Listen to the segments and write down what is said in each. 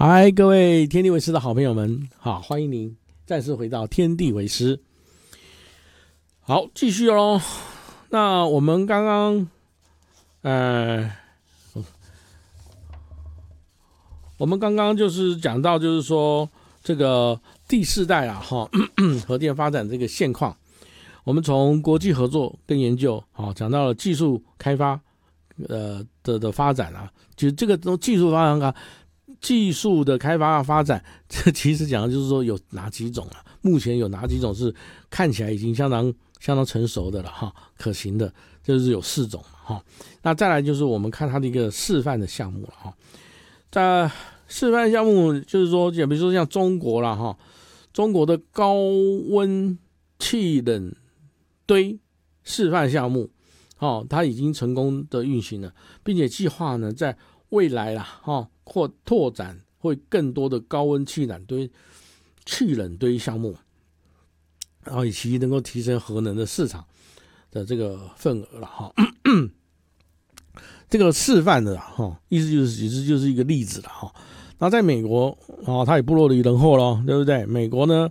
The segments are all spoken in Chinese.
嗨，各位天地为师的好朋友们，好，欢迎您再次回到天地为师。好，继续咯。那我们刚刚，就是讲到，就是说这个第四代啊，核电发展这个现况，我们从国际合作跟研究，好，讲到了技术开发，的发展啊，就是这个技术发展啊。技术的开发发展，这其实讲的就是说有哪几种啊？目前有哪几种是看起来已经相当成熟的了哈，可行的，就是有4种哈。那再来就是我们看它的一个示范的项目了哈。在示范项目就是说，比如说像中国啦哈，中国的高温气冷堆示范项目，它已经成功的运行了，并且计划呢在未来啦或拓展会更多的高温气冷堆项目，然后以其能够提升核能的市场的这个份额了哈。这个示范的意思就是一个例子了哈。那在美国它也不落于人后了，对不对？美国呢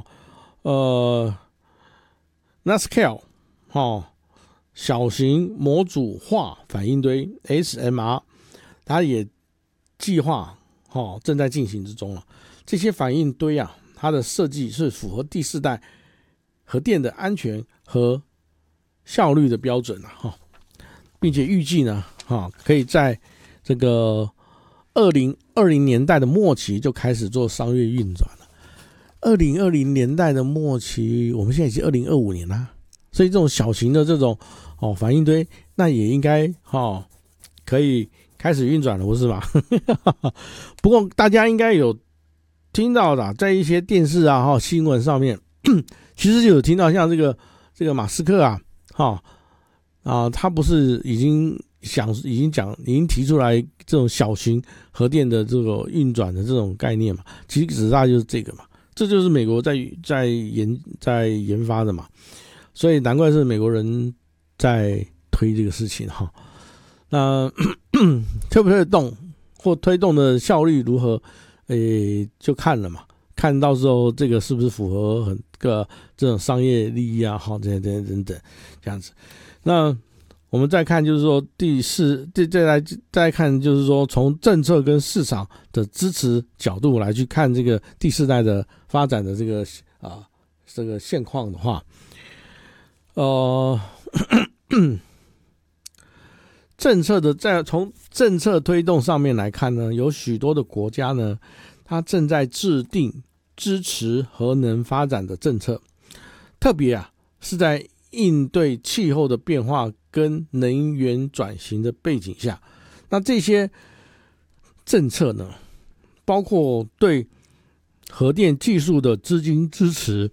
NuScale 小型模组化反应堆 SMR， 它也计划正在进行之中了。这些反应堆啊，它的设计是符合第4代核电的安全和效率的标准并且预计呢可以在这个2020年代的末期就开始做商业运转了。2020年代的末期，我们现在已经2025年了，所以这种小型的这种反应堆，那也应该可以开始运转了，不是吗？不过大家应该有听到的，在一些电视啊新闻上面，其实就有听到像这个马斯克他不是已经提出来这种小型核电的这个运转的这种概念嘛？其实指大就是这个嘛，这就是美国在研发的嘛，所以难怪是美国人在推这个事情哈。那推不推得动或推动的效率如何，就看了嘛，看到时候这个是不是符合这种商业利益啊，等等这样子。那我们再看就是说再看就是说从政策跟市场的支持角度来去看这个第4代的发展的这个现况的话，从政策推动上面来看呢，有许多的国家呢，它正在制定支持核能发展的政策，特别是在应对气候的变化跟能源转型的背景下。那这些政策呢，包括对核电技术的资金支持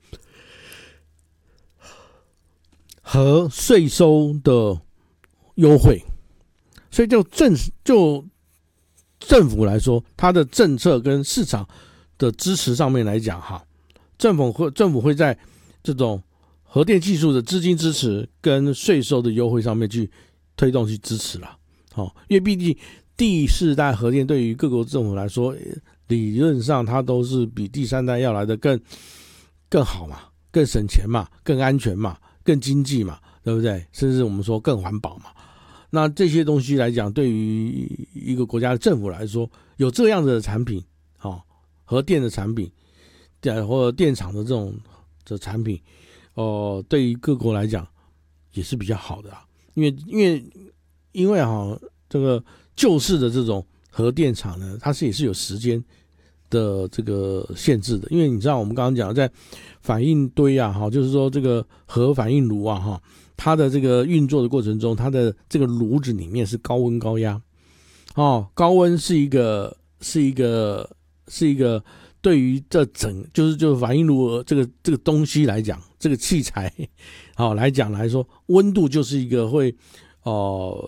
和税收的优惠。所以就政府来说，它的政策跟市场的支持上面来讲政府会在这种核电技术的资金支持跟税收的优惠上面去推动去支持了。因为毕竟第4代核电对于各国政府来说，理论上它都是比第3代要来的更好嘛，更省钱嘛，更安全嘛，更经济嘛，对不对？甚至我们说更环保嘛。那这些东西来讲，对于一个国家的政府来说，有这样的产品核电的产品或者电厂的这种的产品对于各国来讲也是比较好的因为这个旧式的这种核电厂呢，它也是有时间的这个限制的。因为你知道我们刚刚讲在反应堆就是说这个核反应炉它的这个运作的过程中，它的这个炉子里面是高温高压高温是一个对于就是反应炉这个东西来讲，这个器材来说，温度就是一个会